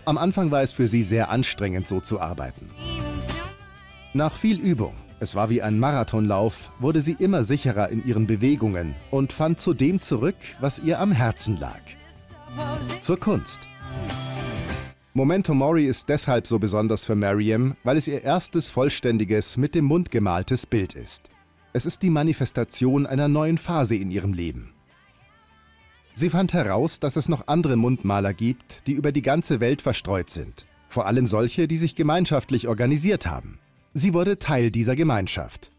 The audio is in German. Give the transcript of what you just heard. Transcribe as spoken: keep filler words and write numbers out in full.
Am Anfang war es für sie sehr anstrengend, so zu arbeiten. Nach viel Übung, es war wie ein Marathonlauf, wurde sie immer sicherer in ihren Bewegungen und fand zu dem zurück, was ihr am Herzen lag. Zur Kunst. Memento Mori ist deshalb so besonders für Maryam, weil es ihr erstes vollständiges, mit dem Mund gemaltes Bild ist. Es ist die Manifestation einer neuen Phase in ihrem Leben. Sie fand heraus, dass es noch andere Mundmaler gibt, die über die ganze Welt verstreut sind. Vor allem solche, die sich gemeinschaftlich organisiert haben. Sie wurde Teil dieser Gemeinschaft.